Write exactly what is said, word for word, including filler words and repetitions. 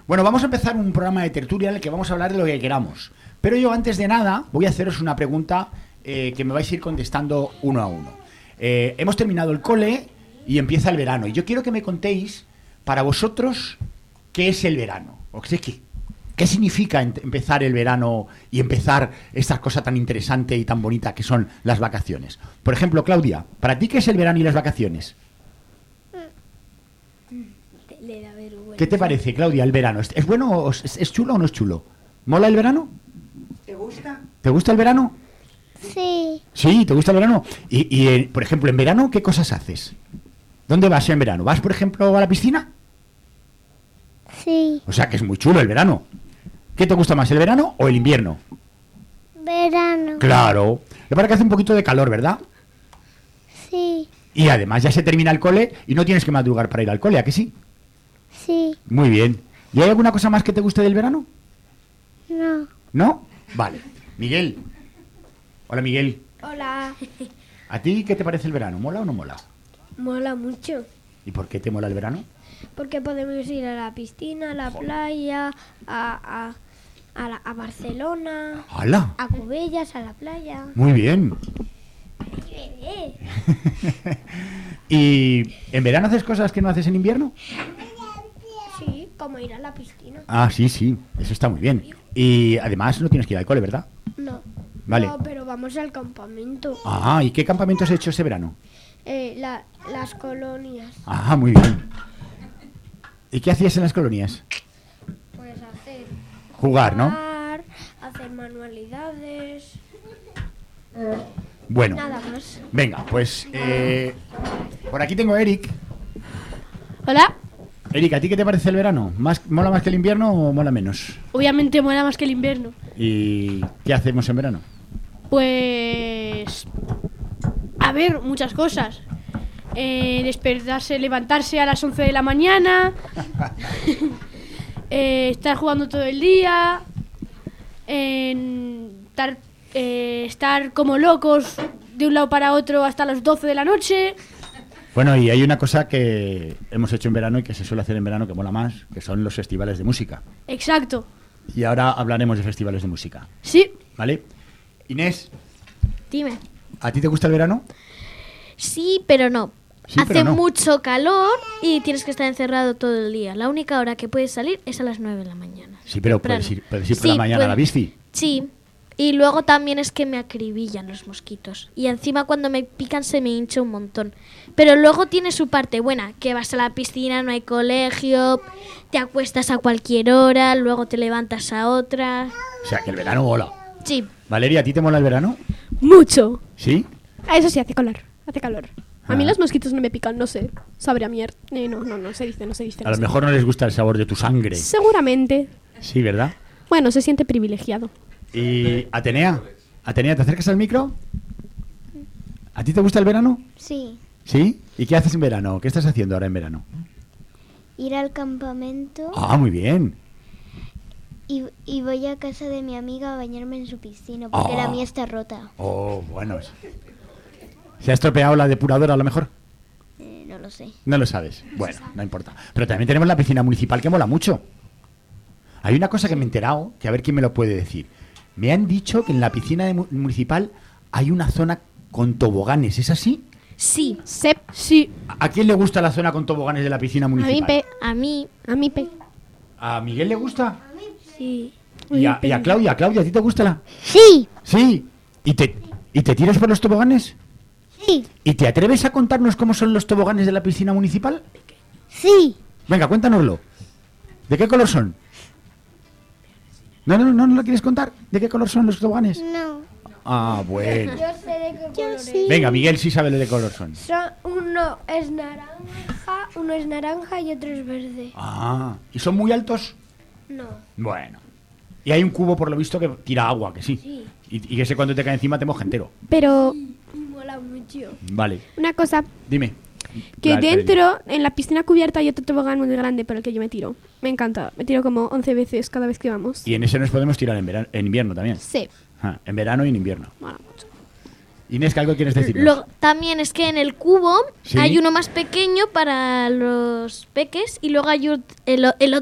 Bueno, vamos a empezar un programa de tertulia en el que vamos a hablar de lo que queramos. Pero yo, antes de nada, voy a haceros una pregunta eh, que me vais a ir contestando uno a uno. Eh, hemos terminado el cole y empieza el verano. Y yo quiero que me contéis, para vosotros, ¿qué es el verano? O sea, ¿qué, ¿Qué significa em- empezar el verano y empezar esta cosa tan interesante y tan bonita que son las vacaciones? Por ejemplo, Claudia, ¿para ti qué es el verano y las vacaciones? Le da vergüenza. ¿Qué te parece, Claudia, el verano? ¿Es, es bueno o es, es chulo o no es chulo? ¿Mola el verano? ¿Te gusta? ¿Te gusta el verano? Sí. Sí, ¿te gusta el verano? Y, y eh, por ejemplo, en verano, ¿qué cosas haces? ¿Dónde vas en verano? ¿Vas, por ejemplo, a la piscina? Sí. O sea, que es muy chulo el verano. ¿Qué te gusta más, el verano o el invierno? Verano. Claro. Es para que hace un poquito de calor, ¿verdad? Sí. Y además ya se termina el cole y no tienes que madrugar para ir al cole, ¿a que sí? Sí. Muy bien. ¿Y hay alguna cosa más que te guste del verano? No. ¿No? Vale. Miguel. Hola, Miguel. Hola. ¿A ti qué te parece el verano? ¿Mola o no mola? Mola mucho. ¿Y por qué te mola el verano? Porque podemos ir a la piscina, a la playa, a, a, a, la- a Barcelona, ¡Hala! a Cubellas, a la playa. Muy bien. ¿Y en verano haces cosas que no haces en invierno? Sí, como ir a la piscina. Ah, sí, sí. Eso está muy bien. Y además no tienes que ir al cole, ¿verdad? No. Vale. No, pero vamos al campamento. Ah, ¿y qué campamento has hecho este verano? Eh, la- las colonias. Ah, muy bien. ¿Y qué hacías en las colonias? Pues hacer Jugar, ¿no? jugar, hacer manualidades, Bueno. nada más. Venga, pues eh, por aquí tengo a Eric. Hola. Eric, ¿a ti qué te parece el verano? ¿Más, ¿Mola más que el invierno o mola menos? Obviamente mola más que el invierno. ¿Y qué hacemos en verano? Pues... A ver, muchas cosas. Eh, despertarse, levantarse a las once de la mañana. eh, estar jugando todo el día. eh, estar, eh, estar como locos de un lado para otro hasta las doce de la noche. Bueno, y hay una cosa que hemos hecho en verano y que se suele hacer en verano que mola más, que son los festivales de música. Exacto. Y ahora hablaremos de festivales de música, Sí. ¿vale? Inés, Dime. ¿a ti te gusta el verano? Sí, pero no. Sí, Hace pero no. mucho calor y tienes que estar encerrado todo el día. La única hora que puedes salir es a las nueve de la mañana. Sí, pero Temprano. puedes ir, puedes ir por Sí, la mañana a la puedo- bici. Sí. Y luego también es que me acribillan los mosquitos. Y encima cuando me pican se me hincha un montón. Pero luego tiene su parte buena, que vas a la piscina, no hay colegio, te acuestas a cualquier hora, luego te levantas a otra. O sea, que el verano mola. Sí. Valeria, ¿a ti te mola el verano? Mucho. ¿Sí? Ah, eso sí, hace calor. Hace calor. A mí Ah. los mosquitos no me pican, no sé. Sabré a mierda. Eh, no, no, no se dice, no se dice. A no lo se mejor no les gusta el sabor de tu sangre. dice. Seguramente. Sí, ¿verdad? Bueno, se siente privilegiado. Y Atenea, Atenea, ¿te acercas al micro? ¿A ti te gusta el verano? Sí. ¿Sí? ¿Y qué haces en verano? ¿Qué estás haciendo ahora en verano? Ir al campamento Ah, muy bien. y, y voy a casa de mi amiga a bañarme en su piscina porque Ah. la mía está rota. Oh, bueno. ¿Se ha estropeado la depuradora a lo mejor? Eh, no lo sé. No lo sabes. Bueno, no importa. Pero también tenemos la piscina municipal que mola mucho. Hay una cosa que me he enterado, que a ver quién me lo puede decir. Me han dicho que en la piscina de mu- municipal hay una zona con toboganes. ¿Es así? Sí. Sep. Sí. ¿A quién le gusta la zona con toboganes de la piscina A mí, municipal? pe. A mí. A mí, pe. ¿A Miguel le gusta? Sí. ¿Y a, y a Claudia? ¿Claudia, a ti te gusta la...? Sí. Sí. ¿Y te, ¿Y te tiras por los toboganes? Sí. ¿Y te atreves a contarnos cómo son los toboganes de la piscina municipal? Sí. Venga, cuéntanoslo. ¿De qué color son? No, no, no, no lo quieres contar. ¿De qué color son los toboganes? No. Ah, bueno. Yo sé de qué color es. Venga, Miguel sí sabe de qué color son. Son, uno es naranja, uno es naranja y otro es verde. Ah, ¿y son muy altos? No. Bueno. Y hay un cubo, por lo visto, que tira agua, que sí. Sí. Y, y que ese cuando te cae encima te moja entero. Pero Mola mucho. Vale. una cosa, Dime. que La- dentro, en la piscina cubierta hay otro tobogán muy grande por el que yo me tiro. Me encanta. Me tiro como once veces cada vez que vamos. Y en ese nos podemos tirar en, verano, en invierno también. Sí. Ah, en verano y en invierno. Mola mucho. Inés, ¿qué algo quieres decirnos? Luego, también es que en el cubo Sí. hay uno más pequeño para los peques y luego hay ot- el, o- el, o-